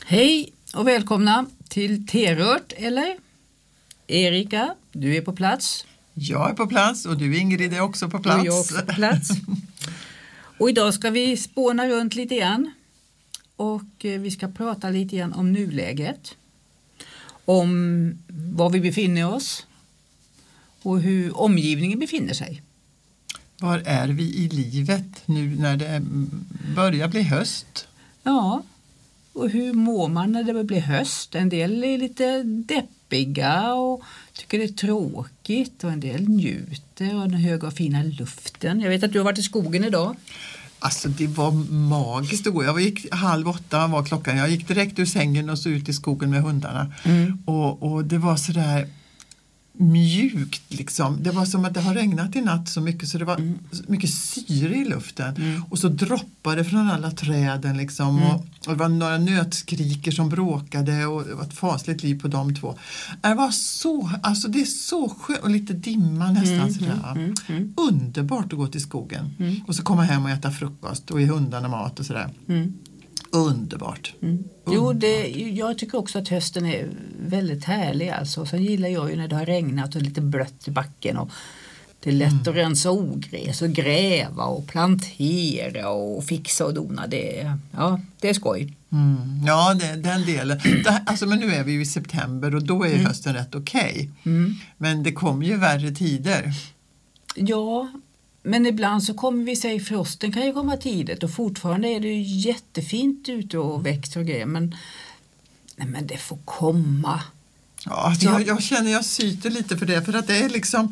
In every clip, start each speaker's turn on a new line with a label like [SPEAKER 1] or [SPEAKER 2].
[SPEAKER 1] Hej och välkomna till T-rört, eller? Erika, du är på plats.
[SPEAKER 2] Jag är på plats och du Ingrid är också på plats.
[SPEAKER 1] Och jag också på plats. Och idag ska vi spåna runt lite grann. Och vi ska prata lite grann om nuläget. Om var vi befinner oss. Och hur omgivningen befinner sig.
[SPEAKER 2] Var är vi i livet nu när det börjar bli höst?
[SPEAKER 1] Ja, och hur mår man när det blir höst? En del är lite deppiga och tycker det är tråkigt och en del njuter av den höga och fina luften. Jag vet att du har varit i skogen idag.
[SPEAKER 2] Alltså det var magiskt igår. Jag gick 7:30 var klockan. Jag gick direkt ur sängen och så ut i skogen med hundarna. Och det var sådär mjukt liksom. Det var som att det har regnat i natt så mycket så det var mycket syre i luften. Och så droppade från alla träden liksom. Och det var några nötskriker som bråkade och det var ett fasligt liv på de två. Det var så, alltså det är så skönt och lite dimma nästan sådär. Underbart att gå till skogen. Och så komma hem och äta frukost och ge hundarna mat och sådär. Underbart.
[SPEAKER 1] Jo, jag tycker också att hösten är väldigt härlig alltså. Sen gillar jag ju när det har regnat och lite blött i backen och det är lätt att rensa ogräs och gräva och plantera och fixa och dona. Det är skoj.
[SPEAKER 2] Ja, den delen. Alltså, men nu är vi ju i september och då är hösten rätt okej. Men det kommer ju värre tider.
[SPEAKER 1] Ja, men ibland så kommer vi säga frosten kan ju komma tidigt och fortfarande är det ju jättefint ute och växer och grejer. Men det får komma.
[SPEAKER 2] Ja, alltså jag känner jag syter lite för det. För att det är liksom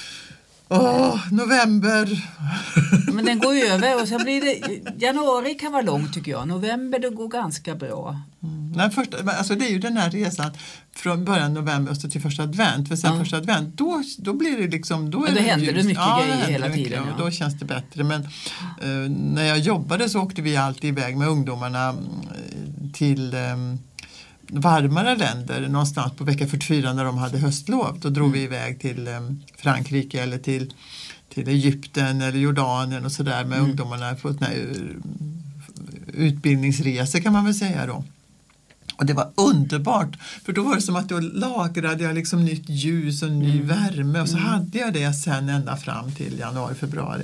[SPEAKER 2] november.
[SPEAKER 1] Men den går ju över och så blir det, januari kan vara långt tycker jag. November det går ganska bra.
[SPEAKER 2] Alltså det är ju den här resan från början november och så till första advent. För sen första advent, då blir det liksom... Då
[SPEAKER 1] händer det mycket grejer hela tiden.
[SPEAKER 2] Och då känns det bättre. Men när jag jobbade så åkte vi alltid iväg med ungdomarna till varmare länder. Någonstans på vecka 44 när de hade höstlov. Då drog vi iväg till Frankrike eller till Egypten eller Jordanien och sådär med ungdomarna på ett utbildningsresor kan man väl säga då. Och det var underbart, för då var det som att då lagrade jag liksom nytt ljus och ny värme och så hade jag det sen ända fram till januari, februari.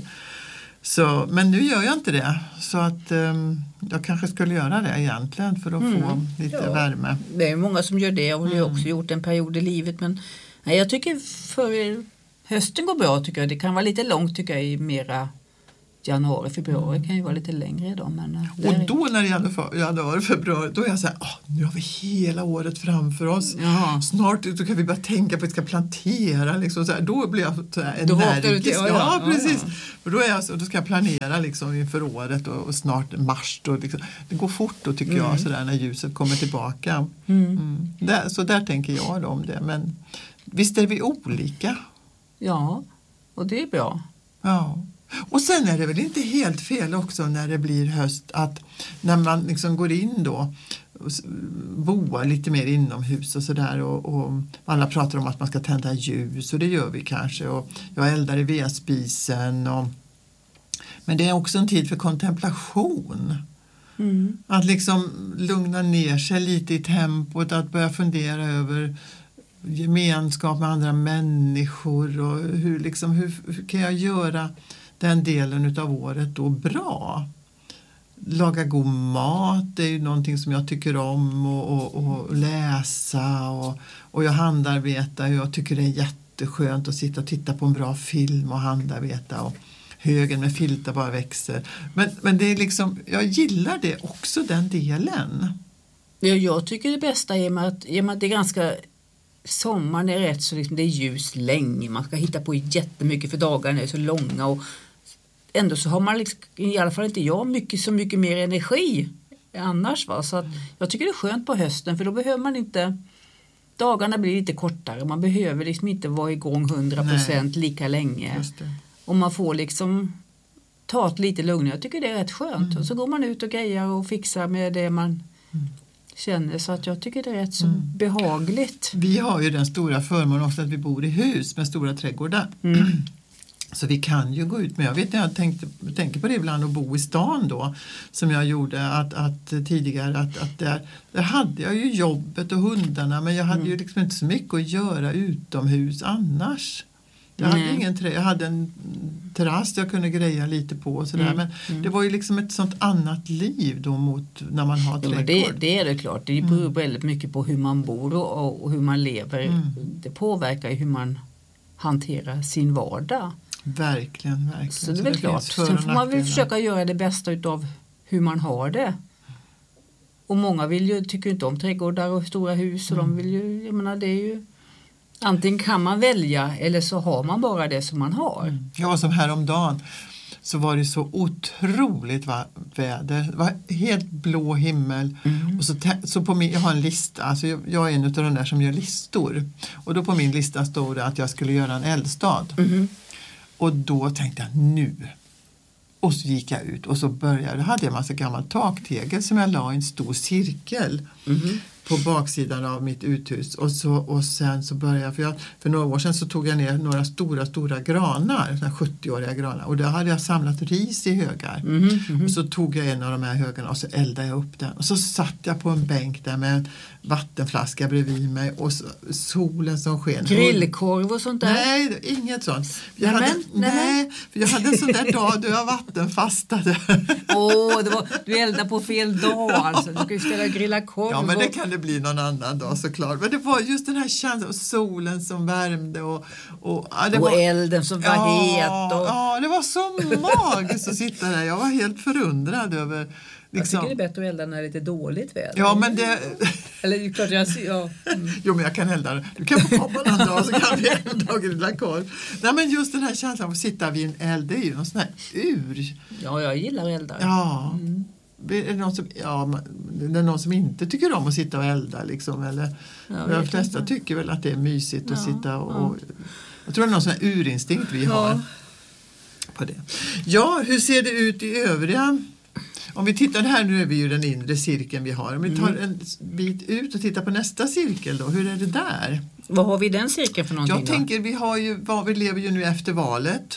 [SPEAKER 2] Så, men nu gör jag inte det, så att jag kanske skulle göra det egentligen för att få lite värme.
[SPEAKER 1] Det är många som gör det och det har också gjort en period i livet, men nej, jag tycker för hösten går bra tycker jag. Det kan vara lite långt tycker jag i mera januari, februari kan ju vara lite längre då. Men
[SPEAKER 2] och då när det gäller januari, februari, då är jag så här, nu har vi hela året framför oss. Jaha. Snart då kan vi bara tänka på att vi ska plantera. Liksom, så här, då blir jag så här energisk. Ja, precis. Ja. Och då ska jag planera liksom, inför året och snart mars. Då, liksom, det går fort då tycker jag, så där, när ljuset kommer tillbaka. Så där tänker jag då om det. Men visst är vi olika?
[SPEAKER 1] Ja, och det är bra.
[SPEAKER 2] Ja. Och sen är det väl inte helt fel också när det blir höst att när man liksom går in då och boar lite mer inomhus och sådär och alla pratar om att man ska tända ljus och det gör vi kanske och jag eldar i vedspisen men det är också en tid för kontemplation. Att liksom lugna ner sig lite i tempot, att börja fundera över gemenskap med andra människor och hur kan jag göra den delen av året då bra. Laga god mat, det är ju någonting som jag tycker om och läsa och jag handarbetar och jag tycker det är jätteskönt att sitta och titta på en bra film och handarbeta och högen med filtar bara växer. Men det är liksom, jag gillar det också den delen.
[SPEAKER 1] Ja, jag tycker det bästa är med att det är ganska sommaren är rätt så liksom det är ljus länge. Man ska hitta på jättemycket för dagarna är så långa och ändå så har man liksom, i alla fall inte jag så mycket mer energi annars va. Så att jag tycker det är skönt på hösten för då behöver man inte, dagarna blir lite kortare. Man behöver liksom inte vara igång 100% lika länge.
[SPEAKER 2] Just det.
[SPEAKER 1] Och man får liksom ta det lite lugnare. Jag tycker det är rätt skönt. Och så går man ut och grejar och fixar med det man känner, så att jag tycker det är rätt så behagligt.
[SPEAKER 2] Vi har ju den stora förmånen också att vi bor i hus med stora trädgårdar. Så vi kan ju gå ut, men jag vet när jag tänker på det ibland att bo i stan då, som jag gjorde att tidigare, att där hade jag ju jobbet och hundarna, men jag hade ju liksom inte så mycket att göra utomhus annars. Jag hade ingen jag hade en terrass jag kunde greja lite på och sådär, men det var ju liksom ett sånt annat liv då mot när man har trädgård.
[SPEAKER 1] Men det är det klart, det beror väldigt mycket på hur man bor och hur man lever. Det påverkar ju hur man hanterar sin vardag.
[SPEAKER 2] Verkligen.
[SPEAKER 1] Så det är väl klart. Sen får man väl försöka göra det bästa utav hur man har det. Och många tycker inte om trädgårdar och stora hus. Och de vill ju, jag menar, det är ju... Antingen kan man välja eller så har man bara det som man har.
[SPEAKER 2] Ja, som häromdagen så var det så otroligt väder. Det var helt blå himmel. Och så på jag har en lista, alltså jag är en av de där som gör listor. Och då på min lista stod det att jag skulle göra en eldstad. Och då tänkte jag nu. Och så gick jag ut och så hade jag en massa gammal taktegel som jag la i en stor cirkel på baksidan av mitt uthus. Och sen så började jag, för några år sedan så tog jag ner några stora granar, 70-åriga granar. Och då hade jag samlat ris i högar. Och så tog jag en av de här högarna och så eldade jag upp den. Och så satt jag på en bänk där med en vattenflaska bredvid mig och solen som sken.
[SPEAKER 1] Grillkorv och sånt där?
[SPEAKER 2] Nej, inget sånt. Jag hade en sån där dag då jag vattenfastade.
[SPEAKER 1] Du eldade på fel dag alltså. Du skulle ställa grilla korv.
[SPEAKER 2] Ja, men det kan det bli någon annan dag såklart. Men det var just den här känslan och solen som värmde och
[SPEAKER 1] elden som var het.
[SPEAKER 2] Ja, det var så magiskt att sitta där. Jag var helt förundrad över...
[SPEAKER 1] Jag tycker det är bättre att elda när det är lite dåligt väder.
[SPEAKER 2] Ja, men det...
[SPEAKER 1] Eller det är klart
[SPEAKER 2] Jo, men jag kan elda. Du kan få komma någon dag så kan vi en dag grilla korv. Nej, men just den här känslan av att sitta vid en eld, det är ju någon sån här ur.
[SPEAKER 1] Ja, jag gillar eldar.
[SPEAKER 2] Ja. Är det någon som inte tycker om att sitta och elda liksom, eller de flesta tycker väl att det är mysigt att sitta och jag tror det är någon sån här urinstinkt vi har på det. Ja, hur ser det ut i övriga? Om vi tittar här, nu är vi ju den inre cirkeln vi har. Om vi tar en bit ut och tittar på nästa cirkel då, hur är det där?
[SPEAKER 1] Vad har vi den cirkeln för någonting?
[SPEAKER 2] Jag tänker vi lever ju nu efter valet.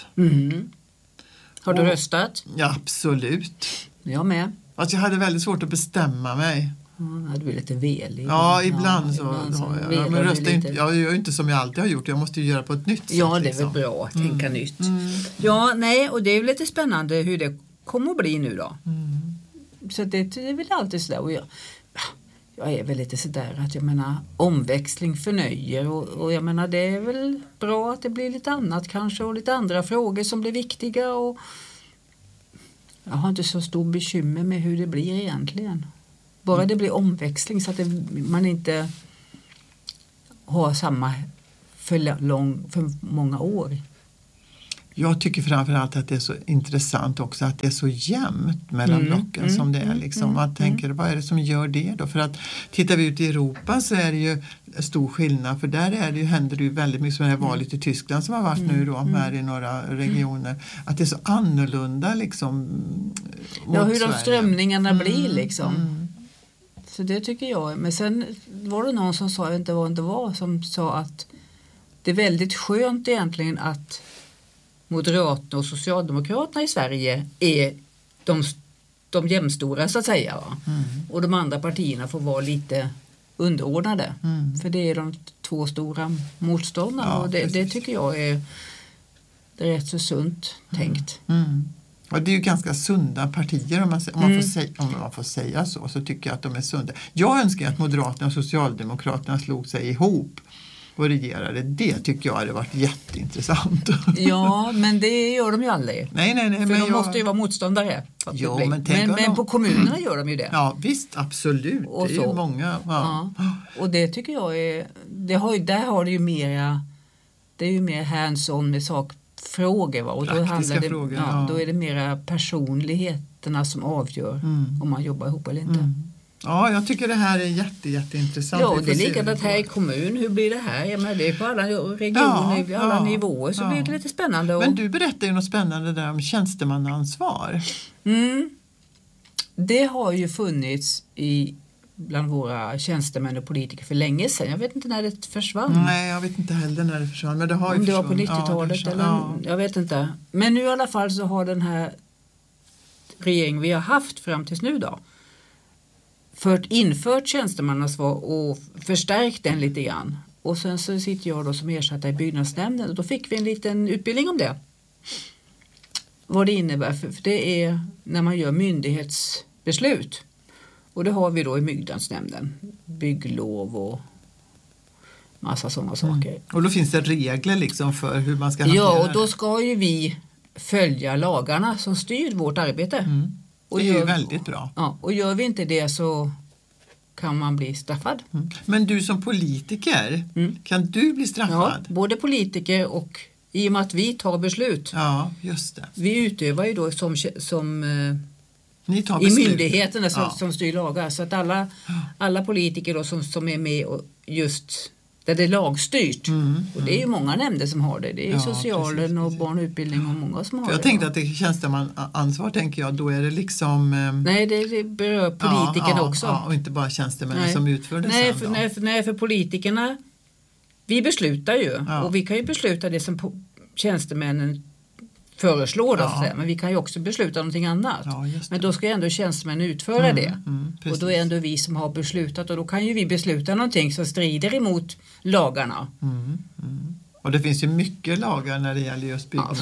[SPEAKER 1] Har du röstat?
[SPEAKER 2] Ja, absolut.
[SPEAKER 1] Jag med.
[SPEAKER 2] Alltså jag hade väldigt svårt att bestämma mig.
[SPEAKER 1] Du är lite velig.
[SPEAKER 2] Ja, ibland så har jag. Men jag gör inte som jag alltid har gjort. Jag måste ju göra på ett nytt sätt.
[SPEAKER 1] Ja, det är väl bra att tänka nytt. Ja, nej, och det är ju lite spännande hur det kommer att bli nu då. Så det är väl alltid sådär. Och jag är väl lite sådär att jag menar omväxling förnöjer. Och jag menar det är väl bra att det blir lite annat kanske. Och lite andra frågor som blir viktiga. Och jag har inte så stor bekymmer med hur det blir egentligen. Bara det blir omväxling så att man inte har samma för många år.
[SPEAKER 2] Jag tycker framförallt att det är så intressant också att det är så jämnt mellan blocken som det är. Liksom. Man tänker, vad är det som gör det då? För att tittar vi ut i Europa så är det ju stor skillnad. För där händer det ju väldigt mycket som det här valet i Tyskland som har varit nu då, här i några regioner. Att det är så annorlunda liksom.
[SPEAKER 1] Ja, hur de strömningarna blir liksom. Så det tycker jag. Men sen var det någon som sa, jag vet inte vad det var, som sa att det är väldigt skönt egentligen att Moderaterna och Socialdemokraterna i Sverige är de jämstora så att säga. Och de andra partierna får vara lite underordnade. För det är de två stora motståndarna. Och det tycker jag är rätt så sunt tänkt.
[SPEAKER 2] Och det är ju ganska sunda partier om man får säga så tycker jag att de är sunda. Jag önskar att Moderaterna och Socialdemokraterna slog sig ihop och regerade. Det tycker jag hade varit jätteintressant. Ja,
[SPEAKER 1] men det gör de ju aldrig.
[SPEAKER 2] Nej.
[SPEAKER 1] För de måste ju vara motståndare.
[SPEAKER 2] Ja,
[SPEAKER 1] men på kommunerna gör de ju det.
[SPEAKER 2] Ja, visst, absolut. Och det är ju många. Ja.
[SPEAKER 1] Och det tycker jag är... Där har det ju mera... Det är ju mer hands-on med sakfrågor. Va? Och då frågor, då är det mera personligheterna som avgör om man jobbar ihop eller inte.
[SPEAKER 2] Ja, jag tycker det här är jätteintressant.
[SPEAKER 1] Ja, det är likadant här i kommun. Hur blir det här? Jag menar, det är på alla regioner, alla nivåer så blir det lite spännande.
[SPEAKER 2] Men du berättade ju något spännande där om tjänstemannaansvar.
[SPEAKER 1] Det har ju funnits bland våra tjänstemän och politiker för länge sedan. Jag vet inte när det försvann.
[SPEAKER 2] Nej, jag vet inte heller när det försvann. Men det har ju
[SPEAKER 1] om det var på
[SPEAKER 2] försvunnit.
[SPEAKER 1] 90-talet
[SPEAKER 2] Ja,
[SPEAKER 1] eller jag vet inte. Men nu i alla fall så har den här regeringen vi har haft fram tills nu då infört tjänstemannaansvar och förstärkt den lite grann. Och sen så sitter jag då som ersattare i byggnadsnämnden och då fick vi en liten utbildning om det. Vad det innebär, för det är när man gör myndighetsbeslut. Och det har vi då i byggnadsnämnden. Bygglov och massa sådana saker.
[SPEAKER 2] Och då finns det regler liksom för hur man ska hantera det.
[SPEAKER 1] Ja, och då ska ju vi följa lagarna som styr vårt arbete. Och
[SPEAKER 2] det är ju väldigt bra.
[SPEAKER 1] Ja, och gör vi inte det så kan man bli straffad.
[SPEAKER 2] Men du som politiker, kan du bli straffad?
[SPEAKER 1] Ja, både politiker och i och med att vi tar beslut.
[SPEAKER 2] Ja, just det.
[SPEAKER 1] Vi utövar ju då som
[SPEAKER 2] Ni tar
[SPEAKER 1] i
[SPEAKER 2] beslut.
[SPEAKER 1] myndigheterna som styr lagar. Så att alla politiker då som är med och just där det är lagstyrt. Och det är ju många nämnder som har det. Det är ju socialen
[SPEAKER 2] precis.
[SPEAKER 1] Och barn och utbildning och många som har
[SPEAKER 2] jag
[SPEAKER 1] det.
[SPEAKER 2] tänkte att det tjänstemannansvar tänker jag, då är det liksom...
[SPEAKER 1] Nej, det berör politikerna också.
[SPEAKER 2] Ja, och inte bara tjänstemännen som utför det
[SPEAKER 1] Nej, för politikerna, vi beslutar ju.
[SPEAKER 2] Ja.
[SPEAKER 1] Och vi kan ju besluta det som tjänstemännen föreslår. Men vi kan ju också besluta någonting annat.
[SPEAKER 2] Ja,
[SPEAKER 1] men då ska ju ändå tjänstemännen utföra det. Och då är ändå vi som har beslutat. Och då kan ju vi besluta någonting som strider emot lagarna.
[SPEAKER 2] Och det finns ju mycket lagar när det gäller just byggnad.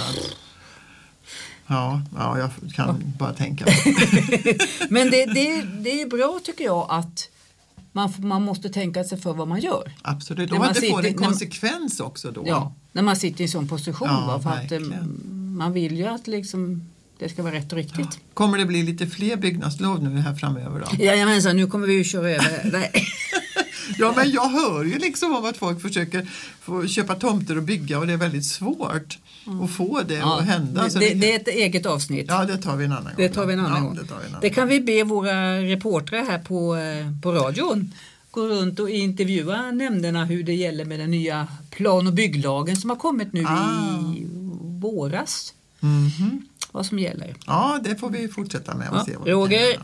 [SPEAKER 2] Ja, jag kan bara tänka mig.
[SPEAKER 1] Men det är ju bra tycker jag att man måste tänka sig för vad man gör.
[SPEAKER 2] Absolut, och att det får en konsekvens också då.
[SPEAKER 1] Ja, när man sitter i en sån position. För att man vill ju att liksom, det ska vara rätt och riktigt. Ja.
[SPEAKER 2] Kommer det bli lite fler byggnadslov nu här framöver då?
[SPEAKER 1] Jajamensan, nu kommer vi ju köra över. Nej.
[SPEAKER 2] Ja, men jag hör ju liksom om att folk försöker få köpa tomter och bygga och det är väldigt svårt att få det att hända. Så
[SPEAKER 1] det är ett eget avsnitt.
[SPEAKER 2] Ja, det tar vi en annan gång.
[SPEAKER 1] Det kan vi be våra reportrar här på radion gå runt och intervjua nämnderna hur det gäller med den nya plan- och bygglagen som har kommit nu i våras. Vad som gäller.
[SPEAKER 2] Ja, det får vi fortsätta med och se vad
[SPEAKER 1] Roger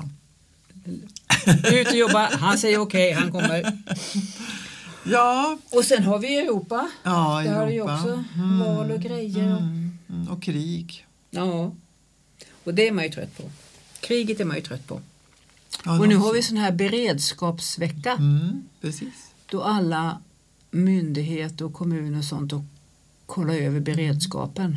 [SPEAKER 1] ut och jobba, han säger okej, han kommer.
[SPEAKER 2] Ja.
[SPEAKER 1] Och sen har vi Europa.
[SPEAKER 2] Ja,
[SPEAKER 1] där har ju också val och grejer.
[SPEAKER 2] Och krig.
[SPEAKER 1] Ja, och det är man ju trött på. Kriget är man ju trött på.
[SPEAKER 2] Ja,
[SPEAKER 1] och nu har vi sån här beredskapsvecka.
[SPEAKER 2] Precis.
[SPEAKER 1] Då alla myndigheter och kommuner och sånt och kollar över beredskapen.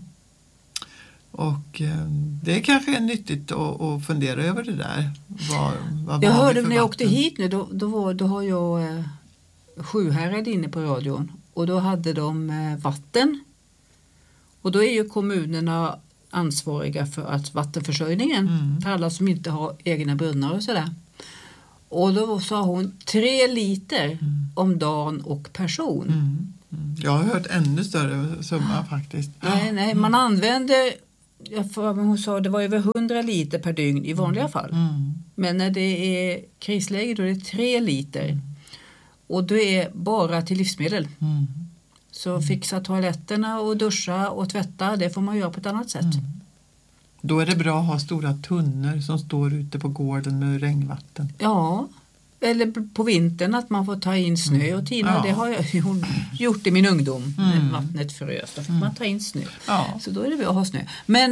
[SPEAKER 2] Och det kanske är nyttigt att fundera över det där.
[SPEAKER 1] Jag hörde när jag åkte hit nu, då har jag Sjuhärad inne på radion. Och då hade de vatten. Och då är ju kommunerna ansvariga för att vattenförsörjningen för alla som inte har egna brunnar och sådär. Och då sa hon 3 liter om dagen och person.
[SPEAKER 2] Jag har hört ännu större summa faktiskt.
[SPEAKER 1] Nej, man använder, hon sa det var över 100 liter per dygn i vanliga fall. Men när det är krisläge då är det 3 liter. Och det är bara till livsmedel. Så fixa toaletterna och duscha och tvätta, det får man göra på ett annat sätt.
[SPEAKER 2] Då är det bra att ha stora tunnor som står ute på gården med regnvatten.
[SPEAKER 1] Ja, eller på vintern att man får ta in snö och tina. Det har jag gjort i min ungdom när vattnet frös. Då får man ta in snö. Så då är det bra att ha snö. Men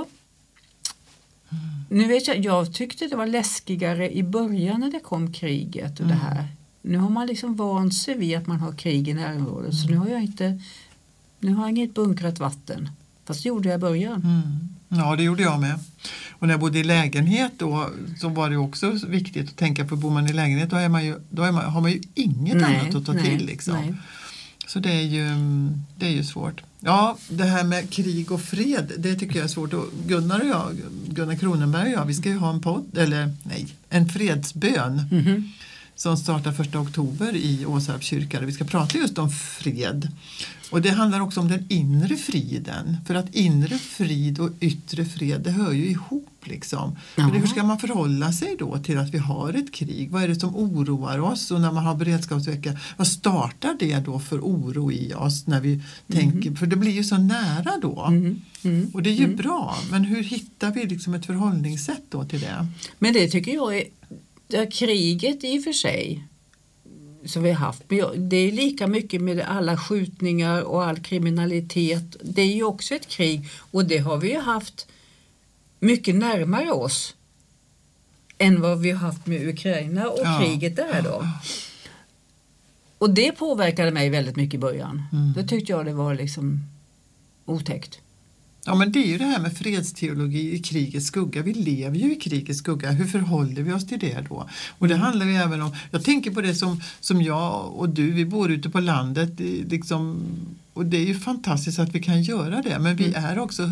[SPEAKER 1] nu vet jag tyckte det var läskigare i början när det kom kriget och det här. Nu har man liksom vant sig vid att man har krig i närområdet. Så nu har jag inget bunkrat vatten. Fast det gjorde jag i början.
[SPEAKER 2] Ja, det gjorde jag med. Och när jag bodde i lägenhet då så var det också viktigt att tänka på, bor man i lägenhet då har man ju inget annat att ta till liksom. Nej. Så det är ju svårt. Ja, det här med krig och fred, det tycker jag är svårt. Och Gunnar Kronenberg och jag, vi ska ju ha en fredsbön. Som startar 1 oktober i Åsarps kyrka. Vi ska prata just om fred. Och det handlar också om den inre friden. För att inre frid och yttre fred, det hör ju ihop liksom. Hur ska man förhålla sig då till att vi har ett krig? Vad är det som oroar oss? Och när man har beredskapsvecka, vad startar det då för oro i oss när vi tänker? För det blir ju så nära då. Och det är ju bra. Men hur hittar vi liksom ett förhållningssätt då till det?
[SPEAKER 1] Men det tycker jag är Ja, kriget i och för sig som vi har haft, det är lika mycket med alla skjutningar och all kriminalitet. Det är ju också ett krig och det har vi ju haft mycket närmare oss än vad vi har haft med Ukraina och kriget där då. Och det påverkade mig väldigt mycket i början. Då tyckte jag det var liksom otäckt.
[SPEAKER 2] Ja, men det är ju det här med fredsteologi i krigets skugga. Vi lever ju i krigets skugga. Hur förhåller vi oss till det då? Och det handlar ju även om, jag tänker på det som jag och du, vi bor ute på landet liksom, och det är ju fantastiskt att vi kan göra det. Men vi är också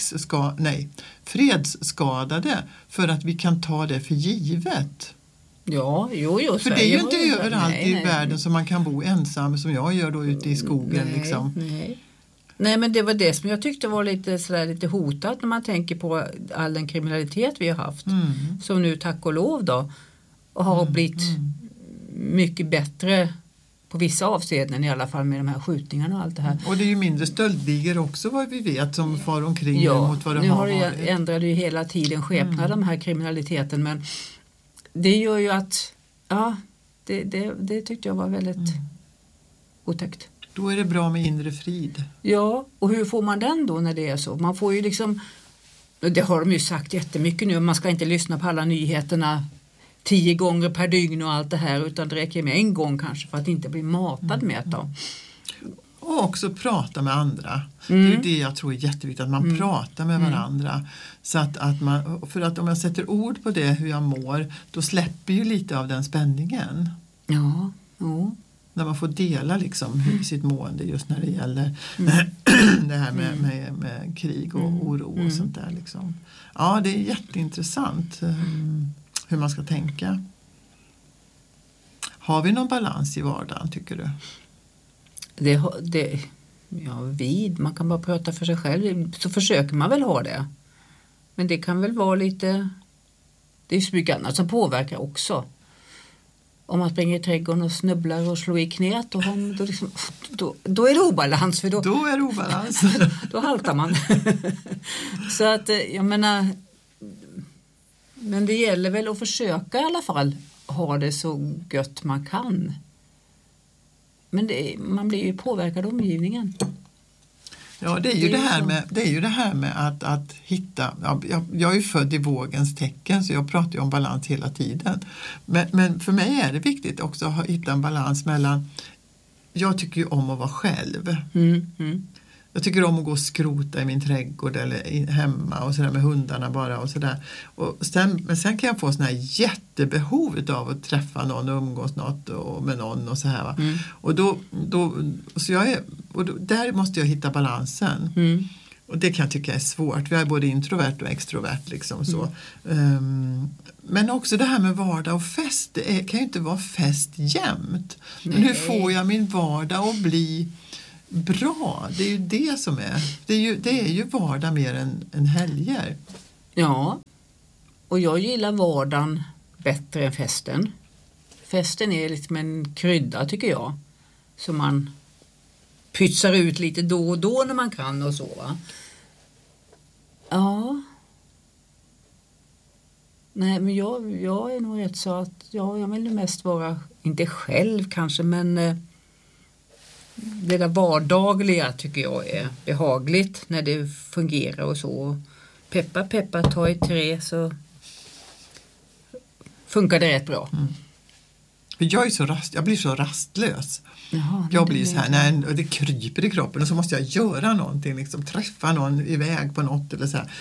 [SPEAKER 2] fredsskadade för att vi kan ta det för givet.
[SPEAKER 1] Ja, jo.
[SPEAKER 2] För det är ju inte överallt i världen som man kan bo ensam som jag gör då ute i skogen. Liksom.
[SPEAKER 1] Nej, men det var det som jag tyckte var lite hotat när man tänker på all den kriminalitet vi har haft. Som nu tack och lov då har blivit mycket bättre på vissa avseenden i alla fall med de här skjutningarna och allt det här.
[SPEAKER 2] Och det är ju mindre stöldligor också vad vi vet som far omkring mot vad det
[SPEAKER 1] nu
[SPEAKER 2] har
[SPEAKER 1] varit. Ändrar det ju hela tiden skepnad de här kriminaliteten, men det gör ju att det tyckte jag var väldigt otäckt.
[SPEAKER 2] Då är det bra med inre frid.
[SPEAKER 1] Ja, och hur får man den då när det är så? Man får ju liksom, det har de ju sagt jättemycket nu, man ska inte lyssna på alla nyheterna 10 gånger per dygn och allt det här, utan det räcker med en gång kanske för att inte bli matad med det.
[SPEAKER 2] Och också prata med andra. Det är ju det jag tror är jätteviktigt, att man pratar med varandra. Så att man, för att om jag sätter ord på det, hur jag mår, då släpper ju lite av den spänningen.
[SPEAKER 1] Ja.
[SPEAKER 2] När man får dela liksom sitt mående just när det gäller det här med krig och oro och sånt där. Liksom. Ja, det är jätteintressant hur man ska tänka. Har vi någon balans i vardagen, tycker du? Man kan bara prata för sig själv, så försöker man väl ha det. Men det kan väl vara lite, det är så mycket annat som påverkar också. Om man springer i trädgården och snubblar och slår i knät, då är det obalans. För då är det obalans.
[SPEAKER 1] Då haltar man. Så att jag menar, men det gäller väl att försöka i alla fall ha det så gött man kan. Men man blir ju påverkad av omgivningen.
[SPEAKER 2] Ja, det är ju det här med att hitta, jag är ju född i vågens tecken så jag pratar ju om balans hela tiden. Men för mig är det viktigt också att hitta en balans mellan, jag tycker ju om att vara själv. Jag tycker om att gå och skrota i min trädgård eller hemma och sådär med hundarna bara och sådär. Men sen kan jag få sådana här jättebehov av att träffa någon och umgås med någon och så här va. Och där måste jag hitta balansen. Och det kan jag tycka är svårt. Vi är både introvert och extrovert liksom så. Men också det här med vardag och fest. Det kan ju inte vara fest jämt. Men hur får jag min vardag att bli bra? Det är ju det som är. Det är ju vardag mer än helger.
[SPEAKER 1] Ja. Och jag gillar vardagen bättre än festen. Festen är liksom en krydda tycker jag. Som man pytsar ut lite då och då när man kan och så va. Ja. Nej, men jag är nog rätt så att jag vill mest vara, inte själv kanske, men det där vardagliga tycker jag är behagligt när det fungerar och så. Peppa, ta i trä så funkar det rätt bra.
[SPEAKER 2] Jag blir så rastlös.
[SPEAKER 1] Jaha,
[SPEAKER 2] jag blir så här, och det kryper i kroppen och så måste jag göra någonting, liksom träffa någon iväg på något eller så här.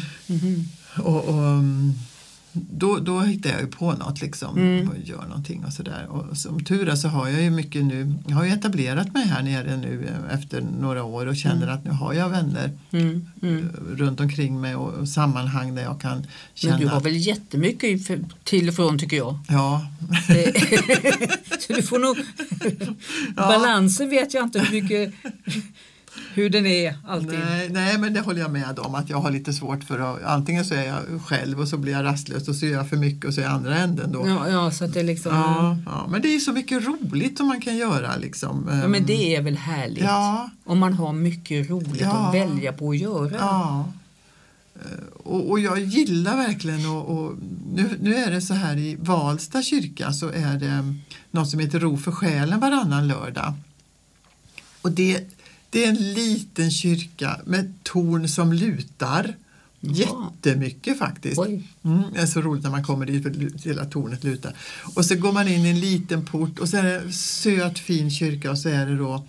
[SPEAKER 2] Och då hittar jag ju på något liksom och gör någonting och sådär. Och som tur är så har jag ju mycket nu, jag har ju etablerat mig här nere nu efter några år och känner att nu har jag vänner runt omkring mig och sammanhang där jag kan känna.
[SPEAKER 1] Men du har väl jättemycket till och från tycker jag.
[SPEAKER 2] Ja.
[SPEAKER 1] Så du får nog balansen vet jag inte hur den är alltid.
[SPEAKER 2] Nej, men det håller jag med om att jag har lite svårt för att, antingen så är jag själv och så blir jag rastlös och så gör jag för mycket och så är andra änden då.
[SPEAKER 1] Ja, så att det liksom...
[SPEAKER 2] Ja, men det är så mycket roligt som man kan göra liksom.
[SPEAKER 1] Ja, men det är väl härligt. Ja. Om man har mycket roligt att välja på att göra.
[SPEAKER 2] Ja. Och jag gillar verkligen och nu är det så här i Valsta kyrka så är det något som heter Ro för själen varannan lördag. Och det är en liten kyrka med torn som lutar. Jättemycket faktiskt. Det är så roligt när man kommer dit för hela tornet lutar. Och så går man in i en liten port och så är det söt fin kyrka och så är det då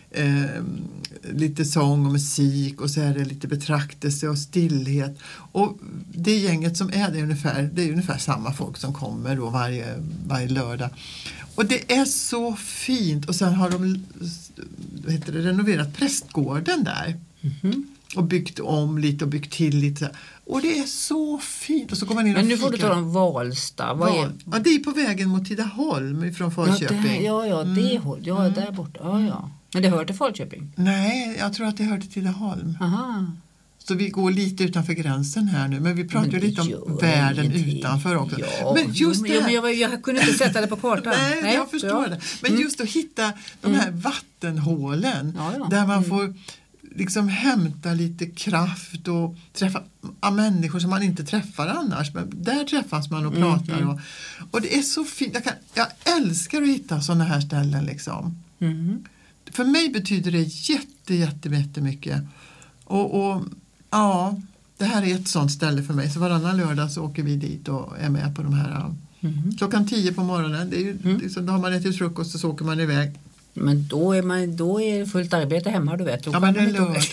[SPEAKER 2] lite sång och musik och så är det lite betraktelse och stillhet. Och det gänget som är det är ungefär samma folk som kommer då varje lördag. Och det är så fint. Och sen har de renoverat prästgården där. Och byggt om lite och byggt till lite. Och det är så fint. Och så går man in.
[SPEAKER 1] Men nu får du ta om Valsta.
[SPEAKER 2] Ja, det är på vägen mot Tidaholm från Falköping.
[SPEAKER 1] Det där borta. Ja. Men det hör till Falköping?
[SPEAKER 2] Nej, jag tror att det hör till Tidaholm.
[SPEAKER 1] Aha.
[SPEAKER 2] Så vi går lite utanför gränsen här nu. Men vi pratar ju lite om världen utanför också.
[SPEAKER 1] Ja, men just det. Men jag kunde inte sätta det på kartan.
[SPEAKER 2] Nej, jag förstår det. Men just att hitta de här vattenhålen. Där man får liksom hämta lite kraft och träffa människor som man inte träffar annars. Men där träffas man och pratar. Och det är så fint. Jag älskar att hitta sådana här ställen liksom. För mig betyder det jättemycket. Och ja, det här är ett sånt ställe för mig. Så varannan lördag så åker vi dit och är med på de här. Klockan 10 på morgonen. Det är ju, liksom, då har man ätit frukost och så åker man iväg.
[SPEAKER 1] Men då är det fullt arbete hemma, du vet.
[SPEAKER 2] Ja, men det är lördag.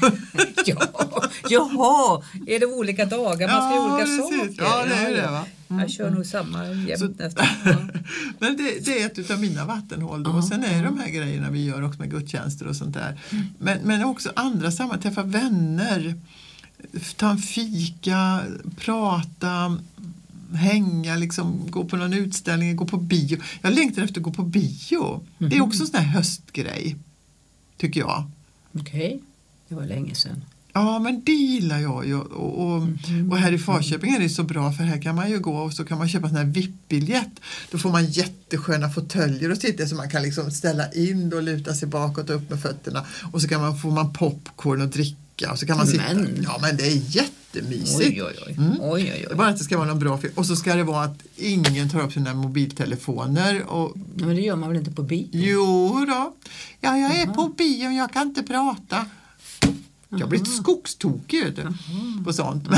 [SPEAKER 1] Jaha, är det olika dagar? Man ska göra olika saker.
[SPEAKER 2] Ja, det är det va?
[SPEAKER 1] Jag kör nog samma jämt nästan.
[SPEAKER 2] Men det är ett av mina vattenhål då. Och sen är det de här grejerna vi gör också med gudstjänster och sånt där. Men också andra samman, träffa vänner, ta en fika, prata, hänga, liksom, gå på någon utställning, gå på bio. Jag längtar efter att gå på bio. Det är också en sån här höstgrej, tycker jag.
[SPEAKER 1] Okej, det var länge sedan.
[SPEAKER 2] Ja, men det gillar jag ju. Och här i Falköping är det så bra, för här kan man ju gå och så kan man köpa sån här VIP-biljett. Då får man jättesköna fåtöljer och sitta så man kan liksom ställa in och luta sig bakåt och upp med fötterna. Och så får man popcorn och dricka och så kan man sitta. Ja, men det är jättemysigt.
[SPEAKER 1] Oj.
[SPEAKER 2] Det är bara att det ska vara någon bra film. Och så ska det vara att ingen tar upp sina mobiltelefoner.
[SPEAKER 1] Men det gör man väl inte på bio?
[SPEAKER 2] Jo då. Ja, jag är på bio och jag kan inte prata. Jag blir skogstokig på sånt.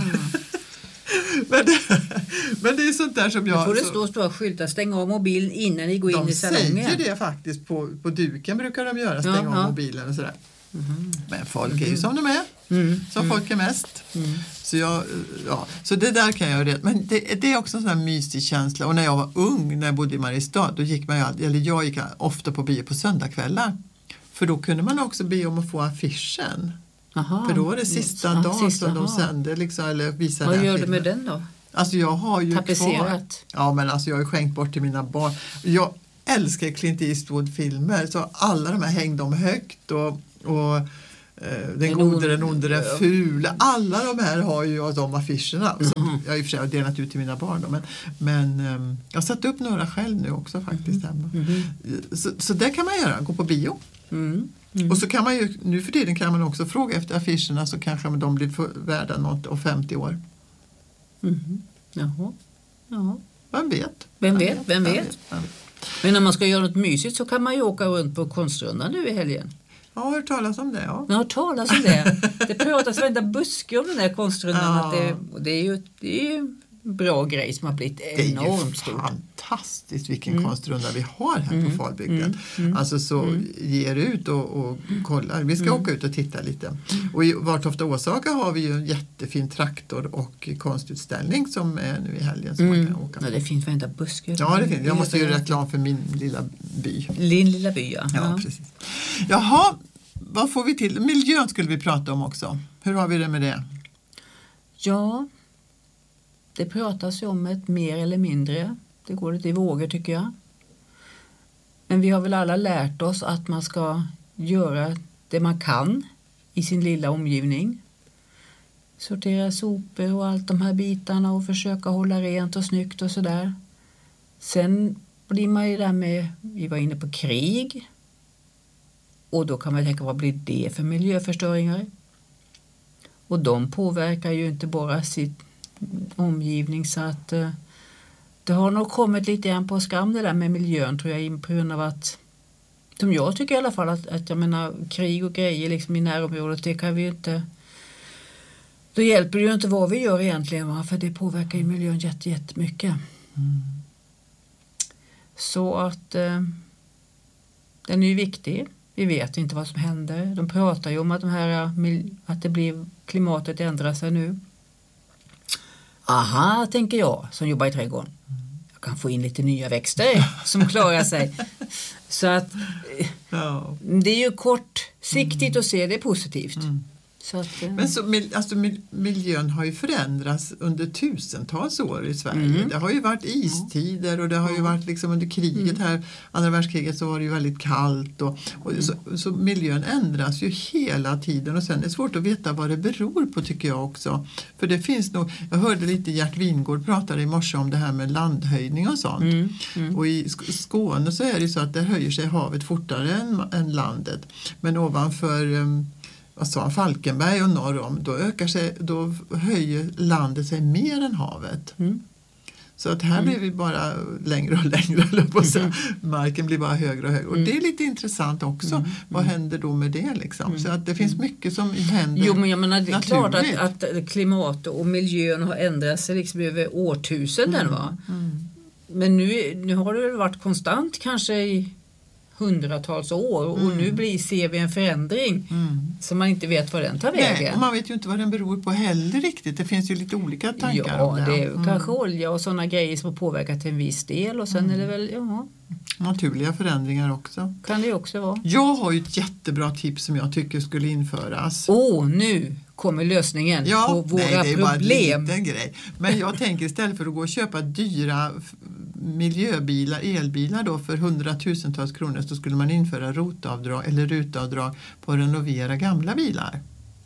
[SPEAKER 2] Men det är sånt där som jag...
[SPEAKER 1] Då får det stå stora skyltar, stäng av mobilen innan ni går in i salongen.
[SPEAKER 2] De säger det faktiskt, på duken brukar de göra, stäng av mobilen och sådär. Men folk är ju som de är, som folk är mest. Så det där kan jag rätt. Men det är också en sån här mysig känsla. Och när jag var ung, när jag bodde i Mariestad, då gick jag gick ofta på bio på söndagskvällar. För då kunde man också be om att få affischen.
[SPEAKER 1] Aha,
[SPEAKER 2] för då var det sista dagen som de sände liksom, eller visade.
[SPEAKER 1] Vad gör du med den då?
[SPEAKER 2] Alltså jag har ju
[SPEAKER 1] tapetserat.
[SPEAKER 2] Ja, men alltså jag har ju skänkt bort till mina barn. Jag älskar Clint Eastwood-filmer, så alla de här hängde om högt och den gode, den onde, den fula. Alla de här har ju de affischerna som jag i och för sig har delat ut till mina barn då, men jag har satt upp några själv nu också faktiskt hemma. Så det kan man göra, gå på bio. Och så kan man ju, nu för tiden kan man också fråga efter affischerna, så kanske de blir värda något om 50 år.
[SPEAKER 1] Jaha.
[SPEAKER 2] Vem vet?
[SPEAKER 1] Men när man ska göra något mysigt så kan man ju åka runt på Konstrundan nu i helgen.
[SPEAKER 2] Ja, jag har hört talas om det. Ja.
[SPEAKER 1] Jag har hört talas om det. Det pratas varenda buske om den där Konstrundan. Det är ju bra grej som har blivit enormt stort.
[SPEAKER 2] Det är ju fantastiskt vilken konstrunda vi har här på Falbygden. Alltså så ger ut och kollar. Vi ska åka ut och titta lite. Och i Vartofta Åsaka har vi ju en jättefin traktor och konstutställning som är nu i helgen som man kan åka på.
[SPEAKER 1] Ja, det finns varenda buske.
[SPEAKER 2] Ja, det finns. Jag måste göra reklam för min lilla by.
[SPEAKER 1] Din lilla by,
[SPEAKER 2] ja. Precis. Jaha, vad får vi till? Miljön skulle vi prata om också. Hur har vi det med det?
[SPEAKER 1] Ja, det pratas ju om ett mer eller mindre. Det går lite i vågor tycker jag. Men vi har väl alla lärt oss att man ska göra det man kan i sin lilla omgivning. Sortera sopor och allt de här bitarna och försöka hålla rent och snyggt och sådär. Sen blir man ju där med, vi var inne på krig. Och då kan man tänka, vad blir det för miljöförstöringar? Och de påverkar ju inte bara sin omgivning, så att det har nog kommit lite grann på skam det där med miljön, tror jag, på grund av att, som jag tycker i alla fall, att jag menar, krig och grejer liksom i närområdet, det kan vi ju inte, då hjälper det ju inte vad vi gör egentligen, va? För det påverkar ju miljön jättemycket. Så att den är ju viktig. Vi vet inte vad som händer. De pratar ju om att, att det blir, klimatet ändrar sig nu. Aha, tänker jag som jobbar i trädgården. Jag kan få in lite nya växter som klarar sig. Så att det är ju kortsiktigt att se det positivt. Så att,
[SPEAKER 2] men så, miljön har ju förändrats under tusentals år i Sverige. Det har ju varit istider och det har ju varit liksom under kriget här, andra världskriget, så var det ju väldigt kallt så miljön ändras ju hela tiden, och sen är det svårt att veta vad det beror på, tycker jag också. För det finns nog, jag hörde lite Gert Wingård pratade i morse om det här med landhöjning och sånt. Och i Skåne så är det ju så att där höjer sig havet fortare än landet. Men ovanför Falkenberg och norr om, då höjer landet sig mer än havet. Så att här blir vi bara längre och längre, marken blir bara högre och högre. Och det är lite intressant också. Vad händer då med det liksom? Så att det finns mycket som händer.
[SPEAKER 1] Jo, men jag menar, det är klart att klimat och miljön har ändrat sig liksom över årtusenden, va? Men nu har det varit konstant kanske i hundratals år, och nu ser vi en förändring som man inte vet vad den tar vägen.
[SPEAKER 2] Nej, och man vet ju inte vad den beror på heller riktigt. Det finns ju lite olika tankar om det.
[SPEAKER 1] Ja, det är kanske olja och sådana grejer som har påverkat till en viss del, och sen är det väl
[SPEAKER 2] naturliga förändringar också.
[SPEAKER 1] Kan det också vara.
[SPEAKER 2] Jag har ju ett jättebra tips som jag tycker skulle införas.
[SPEAKER 1] Nu kommer lösningen på våra problem.
[SPEAKER 2] Det är bara en liten grej. Men jag tänker, istället för att gå och köpa dyra miljöbilar, elbilar då för hundratusentals kronor, så skulle man införa rotavdrag eller rutavdrag på att renovera gamla bilar.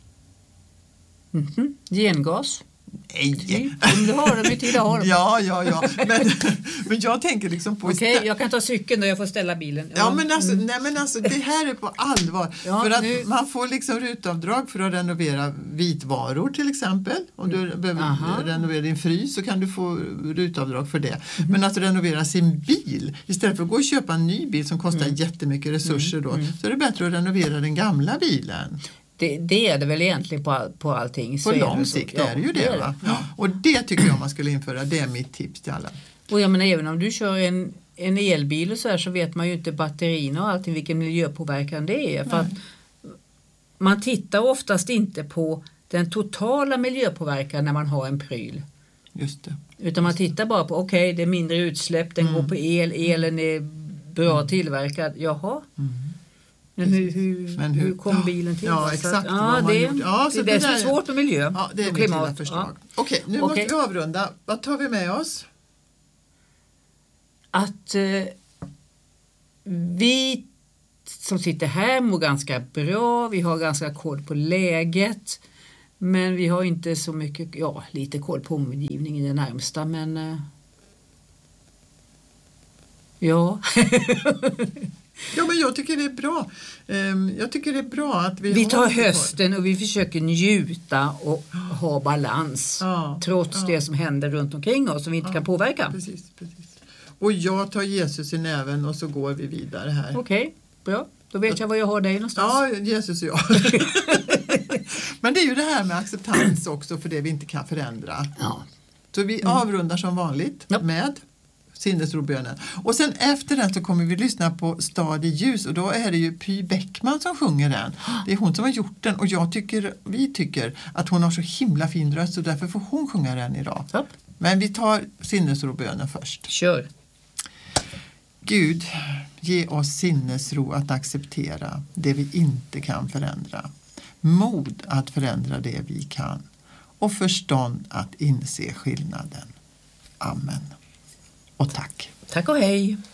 [SPEAKER 1] Gengas.
[SPEAKER 2] Nej.
[SPEAKER 1] Om du har dem i tid har dem.
[SPEAKER 2] Ja. Men jag tänker liksom på...
[SPEAKER 1] Okej, jag kan ta cykeln och jag får ställa bilen.
[SPEAKER 2] Men alltså det här är på allvar. För att man får liksom rutavdrag för att renovera vitvaror till exempel. Om du behöver renovera din frys så kan du få rutavdrag för det. Men att renovera sin bil, istället för att gå och köpa en ny bil som kostar jättemycket resurser då, så är det bättre att renovera den gamla bilen.
[SPEAKER 1] Det är det väl egentligen på allting.
[SPEAKER 2] På lång sikt är det ju det, va? Ja. Och det tycker jag man skulle införa. Det är mitt tips till alla.
[SPEAKER 1] Och jag menar, även om du kör en elbil och så vet man ju inte batterierna och allting, vilken miljöpåverkan det är. För att man tittar oftast inte på den totala miljöpåverkan när man har en pryl.
[SPEAKER 2] Just det.
[SPEAKER 1] Utan man tittar bara på, det är mindre utsläpp, den går på elen är bra tillverkad. Jaha. Men hur kom bilen till?
[SPEAKER 2] Ja, exakt.
[SPEAKER 1] Det är så svårt med miljö.
[SPEAKER 2] Ja, det är mitt lilla förslag. Okej, nu måste vi avrunda. Vad tar vi med oss?
[SPEAKER 1] Att vi som sitter här mår ganska bra. Vi har ganska koll på läget. Men vi har inte så mycket, lite koll på omgivningen i det närmsta. Men
[SPEAKER 2] Ja, men jag tycker det är bra. Jag tycker det är bra att vi
[SPEAKER 1] tar hösten och vi försöker njuta och ha balans. Trots det som händer runt omkring oss som vi inte kan påverka.
[SPEAKER 2] Precis. Och jag tar Jesus i näven och så går vi vidare här.
[SPEAKER 1] Okej, bra. Då vet jag var jag har dig någonstans.
[SPEAKER 2] Ja, Jesus och jag. Men det är ju det här med acceptans också för det vi inte kan förändra.
[SPEAKER 1] Ja.
[SPEAKER 2] Så vi avrundar som vanligt med sinnesrobönen. Och sen efter den så kommer vi lyssna på Stad i ljus och då är det ju Py Bäckman som sjunger den. Det är hon som har gjort den och vi tycker att hon har så himla fin röst och därför får hon sjunga den idag.
[SPEAKER 1] Ja.
[SPEAKER 2] Men vi tar sinnesrobönen först.
[SPEAKER 1] Kör.
[SPEAKER 2] Gud, ge oss sinnesro att acceptera det vi inte kan förändra. Mod att förändra det vi kan. Och förstånd att inse skillnaden. Amen. Och tack.
[SPEAKER 1] Tack och hej.